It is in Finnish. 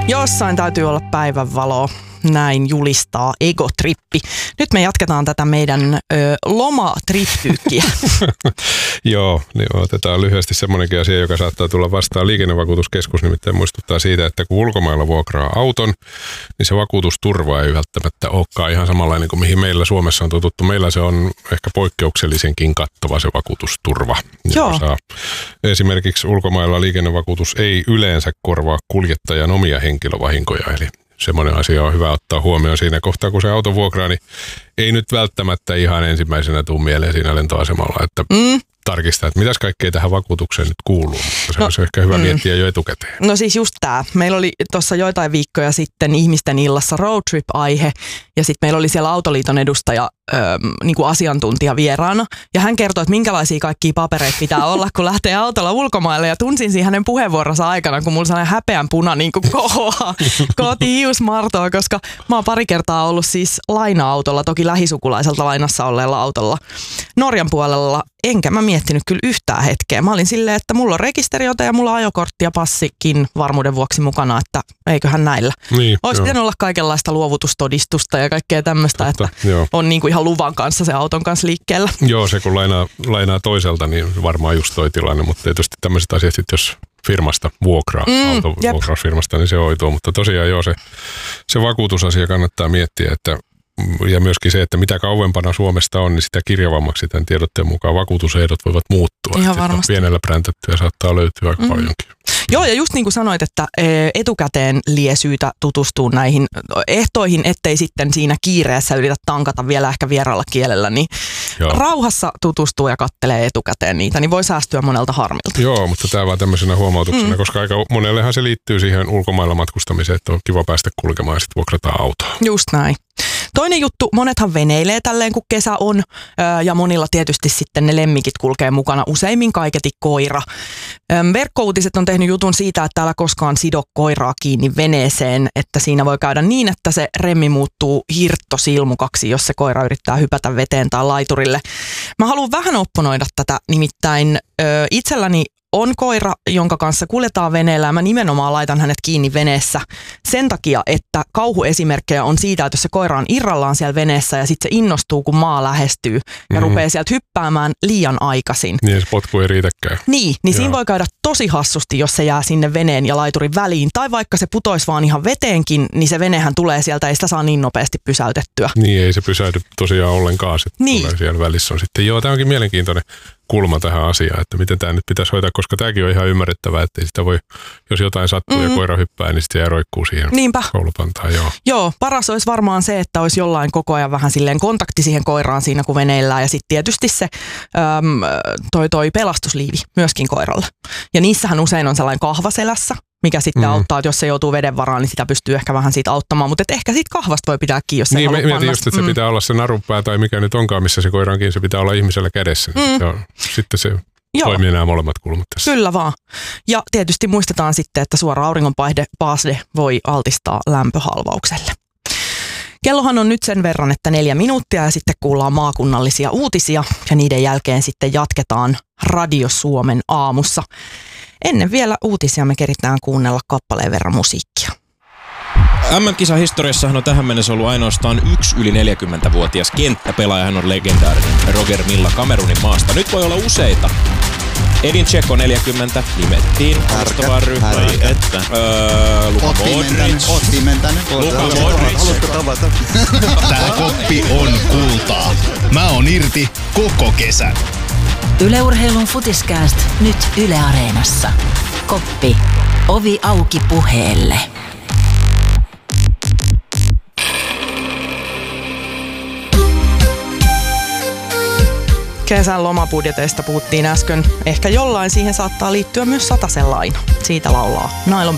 Jossain täytyy olla päivänvalo, näin julistaa Egotrippi. Nyt me jatketaan tätä meidän lomatrippyykkiä. Joo, niin otetaan lyhyesti semmoinenkin asia, joka saattaa tulla vastaan. Liikennevakuutuskeskus nimittäin muistuttaa siitä, että kun ulkomailla vuokraa auton, niin se vakuutusturva ei välttämättä olekaan ihan samanlainen kuin mihin meillä Suomessa on totuttu. Meillä se on ehkä poikkeuksellisenkin kattava se vakuutusturva. Joo. Esimerkiksi ulkomailla liikennevakuutus ei yleensä korvaa kuljettajan omia henkilövahinkoja, eli semmoinen asia on hyvä ottaa huomioon siinä kohtaa, kun se auto vuokraa, niin ei nyt välttämättä ihan ensimmäisenä tule mieleen siinä lentoasemalla, että tarkistaa, että mitäs kaikkea tähän vakuutukseen nyt kuuluu. Mutta se olisi ehkä hyvä miettiä jo etukäteen. No siis just tämä. Meillä oli tuossa joitain viikkoja sitten ihmisten illassa roadtrip-aihe ja sitten meillä oli siellä Autoliiton edustaja niin kuin asiantuntija vieraana. Ja hän kertoi, että minkälaisia kaikkia papereita pitää olla, kun lähtee autolla ulkomaille. Ja tunsin siinä hänen puheenvuoronsa aikana, kun mulla sellainen häpeän puna niin kuin kohoaa kohti hiusmartoa, koska mä oon pari kertaa ollut siis laina-autolla, toki lähisukulaiselta lainassa olleella autolla Norjan puolella. Enkä mä miettinyt kyllä yhtään hetkeä. Mä olin silleen, että mulla on rekisteriote ja mulla on ajokortti ja passikin varmuuden vuoksi mukana, että eiköhän näillä. Niin, olisi pitänyt olla kaikenlaista luovutustodistusta ja kaikkea tämmöistä, että on niin kuin ihan luvan kanssa se auton kanssa liikkeellä. Joo, se kun lainaa toiselta, niin varmaan just toi tilanne, mutta tietysti tämmöiset asiat sitten, jos firmasta vuokraa, autovuokrausfirmasta, niin se hoituu. Mutta tosiaan joo, se vakuutusasia kannattaa miettiä, että ja myöskin se, että mitä kauempana Suomesta on, niin sitä kirjavammaksi tämän tiedotteen mukaan vakuutusehdot voivat muuttua. Ihan varmasti. Pienellä präntättyä saattaa löytyä aika paljonkin. Joo, ja just niin kuin sanoit, että etukäteen lie syytä tutustua näihin ehtoihin, ettei sitten siinä kiireessä yritä tankata vielä ehkä vieraalla kielellä, niin rauhassa tutustuu ja kattelee etukäteen niitä, niin voi säästyä monelta harmilta. Joo, mutta tämä vaan tämmöisenä huomautuksena, koska aika monellehan se liittyy siihen ulkomailla matkustamiseen, että on kiva päästä kulkemaan ja sitten vuokrataan autoa. Just näin. Toinen juttu, monethan veneilee tälleen kun kesä on ja monilla tietysti sitten ne lemmikit kulkee mukana, useimmin kaiketi koira. Verkkouutiset on tehnyt jutun siitä, että älä koskaan sido koiraa kiinni veneeseen, että siinä voi käydä niin, että se remmi muuttuu hirttosilmukaksi, jos se koira yrittää hypätä veteen tai laiturille. Mä haluan vähän opponoida tätä, nimittäin itselläni on koira, jonka kanssa kuljetaan veneellä ja mä nimenomaan laitan hänet kiinni veneessä sen takia, että kauhuesimerkkejä on siitä, että jos se koira on irrallaan siellä veneessä ja sitten se innostuu, kun maa lähestyy ja rupeaa sieltä hyppäämään liian aikaisin. Niin, se potku ei riitäkään. Niin siinä voi käydä tosi hassusti, jos se jää sinne veneen ja laiturin väliin. Tai vaikka se putoisi vaan ihan veteenkin, niin se venehän tulee sieltä, ei sitä saa niin nopeasti pysäytettyä. Niin, ei se pysäydy tosiaan ollenkaan. Sitten tulee siellä välissä on sitten. Joo, tämä onkin mielenkiintoinen kulma tähän asiaan, että miten tämä nyt pitäisi hoitaa, koska tämäkin on ihan ymmärrettävää, että ei sitä voi, jos jotain sattuu ja koira hyppää, niin sitten jää roikkuu siihen koulupantaan. Joo, paras olisi varmaan se, että olisi jollain koko ajan vähän silleen kontakti siihen koiraan siinä, kun veneillään ja sitten tietysti se toi pelastusliivi myöskin koiralle. Ja niissähän usein on sellainen kahva selässä, mikä sitten auttaa, että jos se joutuu veden varaan, niin sitä pystyy ehkä vähän siitä auttamaan. Mutta ehkä siitä kahvasta voi pitää kiinni, jos ei halua panna. Mietin just, että se pitää olla se narupää tai mikä nyt onkaan, missä se koira onkin, se pitää olla ihmisellä kädessä. Sitten se toimii nämä molemmat kulmat tässä. Kyllä vaan. Ja tietysti muistetaan sitten, että suora auringonpaiste voi altistaa lämpöhalvaukselle. Kellohan on nyt sen verran, että 4 minuuttia ja sitten kuullaan maakunnallisia uutisia ja niiden jälkeen sitten jatketaan Radio Suomen aamussa. Ennen vielä uutisia me keritään kuunnella kappaleen verran musiikkia. MM-kisahistoriassahan on tähän mennessä ollut ainoastaan yksi yli 40-vuotias kenttäpelaaja. Hän on legendaarinen Roger Milla Kamerunin maasta. Nyt voi olla useita. Edin Dzeko 40 nimettiin alustavaan ryhmään. Luka Modric. Luka Modric. Haluatko tavata? Tää koppi on kultaa. Mä oon irti koko kesän. Yle Urheilun Futiskääst nyt Yle Areenassa. Koppi. Ovi auki puheelle. Kesän lomabudjeteista puhuttiin äsken. Ehkä jollain siihen saattaa liittyä myös sataseen laina. Siitä laulaa Nylon